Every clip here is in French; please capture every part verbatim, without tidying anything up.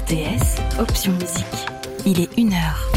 R T S, option musique. Il est une heure.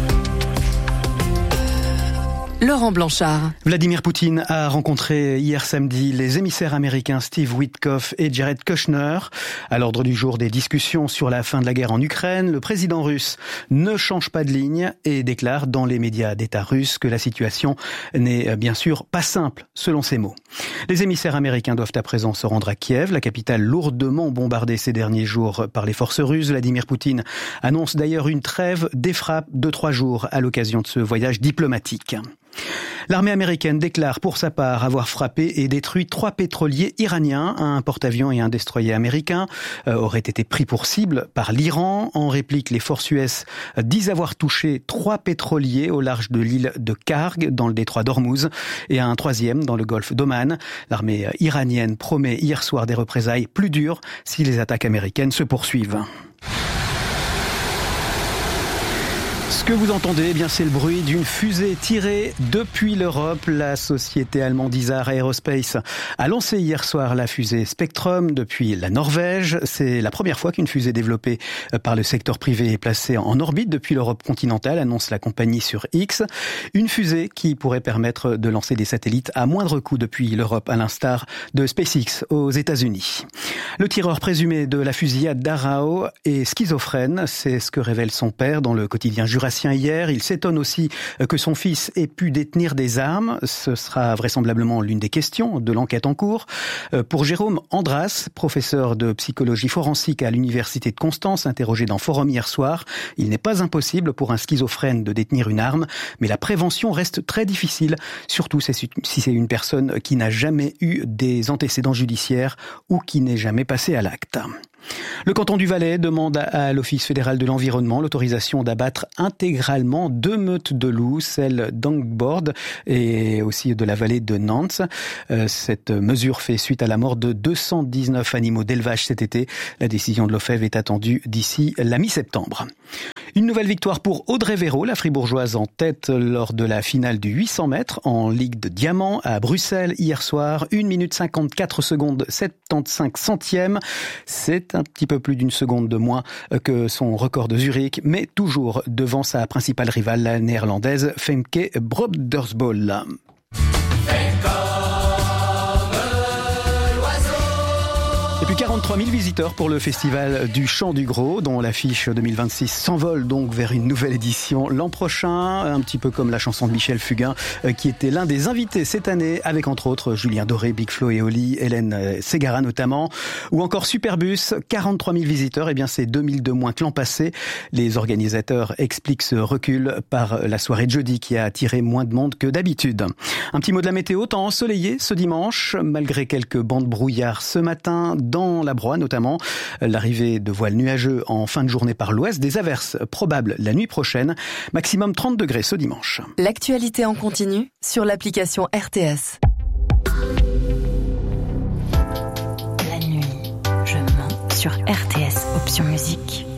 Laurent Blanchard. Vladimir Poutine a rencontré hier samedi les émissaires américains Steve Witkoff et Jared Kushner. À l'ordre du jour des discussions sur la fin de la guerre en Ukraine, le président russe ne change pas de ligne et déclare dans les médias d'État russes que la situation n'est bien sûr pas simple, selon ses mots. Les émissaires américains doivent à présent se rendre à Kiev, la capitale lourdement bombardée ces derniers jours par les forces russes. Vladimir Poutine annonce d'ailleurs une trêve des frappes de trois jours à l'occasion de ce voyage diplomatique. L'armée américaine déclare pour sa part avoir frappé et détruit trois pétroliers iraniens. Un porte-avions et un destroyer américain euh, auraient été pris pour cible par l'Iran. En réplique, les forces U S disent avoir touché trois pétroliers au large de l'île de Karg, dans le détroit d'Ormuz, et un troisième dans le golfe d'Oman. L'armée iranienne promet hier soir des représailles plus dures si les attaques américaines se poursuivent. Ce que vous entendez, eh bien, c'est le bruit d'une fusée tirée depuis l'Europe. La société allemande Isar Aerospace a lancé hier soir la fusée Spectrum depuis la Norvège. C'est la première fois qu'une fusée développée par le secteur privé est placée en orbite depuis l'Europe continentale, annonce la compagnie sur X. Une fusée qui pourrait permettre de lancer des satellites à moindre coût depuis l'Europe, à l'instar de SpaceX aux États-Unis. Le tireur présumé de la fusillade d'Arao est schizophrène, c'est ce que révèle son père dans le quotidien Jurassien hier. Il s'étonne aussi que son fils ait pu détenir des armes. Ce sera vraisemblablement l'une des questions de l'enquête en cours. Pour Jérôme Andras, professeur de psychologie forensique à l'université de Constance, interrogé dans Forum hier soir, il n'est pas impossible pour un schizophrène de détenir une arme, mais la prévention reste très difficile, surtout si c'est une personne qui n'a jamais eu des antécédents judiciaires ou qui n'est jamais passé à l'acte. Le canton du Valais demande à l'Office fédéral de l'environnement l'autorisation d'abattre intégralement deux meutes de loups, celle d'Angbord et aussi de la vallée de Nantes. Cette mesure fait suite à la mort de deux cent dix-neuf animaux d'élevage cet été. La décision de l'O F E V est attendue d'ici la mi-septembre. Une nouvelle victoire pour Audrey Véro, la fribourgeoise en tête lors de la finale du huit cents mètres en Ligue de Diamant à Bruxelles hier soir. une minute cinquante-quatre secondes soixante-quinze centièmes. C'est un petit peu plus d'une seconde de moins que son record de Zurich, mais toujours devant sa principale rivale, la néerlandaise Femke Broddersbol. Et puis quarante-trois mille visiteurs pour le festival du Chant du Gros, dont l'affiche deux mille vingt-six s'envole donc vers une nouvelle édition l'an prochain, un petit peu comme la chanson de Michel Fugain, qui était l'un des invités cette année, avec entre autres Julien Doré, Big Flo et Oli, Hélène Ségara notamment, ou encore Superbus. quarante-trois mille visiteurs, et bien c'est deux mille de moins que l'an passé. Les organisateurs expliquent ce recul par la soirée de jeudi qui a attiré moins de monde que d'habitude. Un petit mot de la météo, temps ensoleillé ce dimanche, malgré quelques bancs de brouillard ce matin, dans la Broye notamment. L'arrivée de voiles nuageux en fin de journée par l'ouest, des averses probables la nuit prochaine, maximum trente degrés ce dimanche. L'actualité en continu sur l'application R T S. La nuit, je mens sur R T S, option musique.